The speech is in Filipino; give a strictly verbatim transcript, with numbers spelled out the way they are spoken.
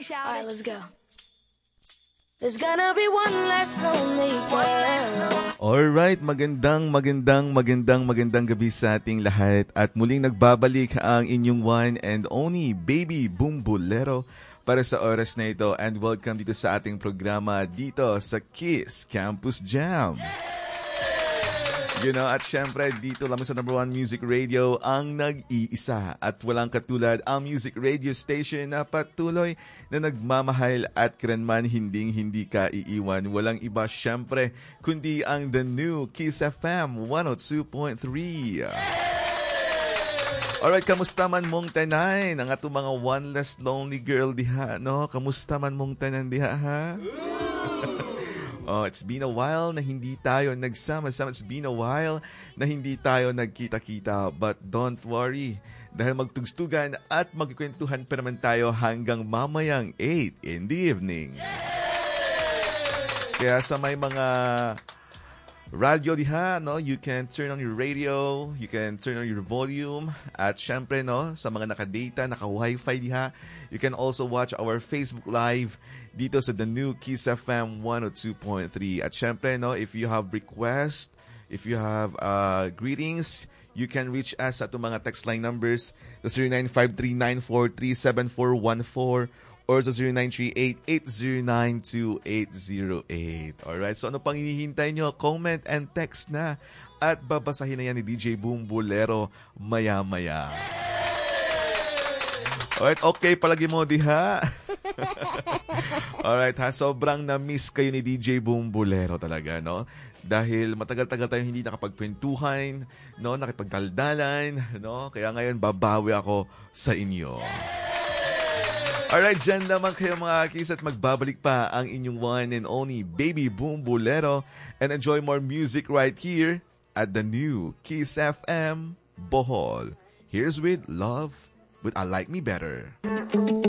shout it. All right, let's go. There's gonna be one less lonely girl. Alright, magandang, magandang, magandang, magandang gabi sa ating lahat. At muling nagbabalik ang inyong one and only Baby Boom Bolero para sa oras na ito. And welcome dito sa ating programa dito sa Kiss Campus Jam. You know, at syempre, dito lamang sa number one music radio ang nag-iisa at walang katulad ang music radio station na patuloy na nagmamahal at kailanman hinding-hindi ka iiwan. Walang iba syempre kundi ang the new Kiss F M one oh two point three. Alright, kamusta man mong tanay ng ato mga one less lonely girl diha, no? Kamusta man mong tanan diha, ha? Oh, it's been a while na hindi tayo nagsama-sama. It's been a while na hindi tayo nagkita-kita. But don't worry, dahil magtugstugan at magkikwentuhan pa naman tayo hanggang mamayang eight in the evening. Kaya sa may mga radio diha, no, you can turn on your radio, you can turn on your volume. At syempre, no, sa mga naka-data, naka-wifi diha, you can also watch our Facebook Live dito sa the new Kiss F M one oh two point three. At syempre, no, if you have requests, if you have uh, greetings, you can reach us at mga text line numbers sa zero nine five three nine four three seven four one four or sa zero nine three eight eight zero nine two eight zero eight. Alright, so ano pang hinihintay nyo? Comment and text na at babasahin na yan ni D J Boom Bolero maya-maya. Alright, okay, palagi mo diha. Alright ha, sobrang na-miss kayo ni D J Boom Bolero talaga, no? Dahil matagal-tagal tayong hindi nakapagkwentuhan, no? Nakipagdaldalan, no? Kaya ngayon babawi ako sa inyo. Alright, dyan naman kayo mga kis at magbabalik pa ang inyong one and only Baby Boom Bolero and enjoy more music right here at the new Kiss F M Bohol. Here's with Love with I Like Me Better.